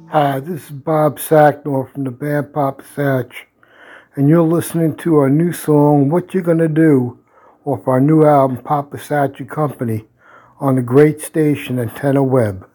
Hi, this is Bob Sacknor from the band Papa Satch, and you're listening to our new song, What You Gonna Do, off our new album, Papa Satch and Company, on the great station Antenna Web.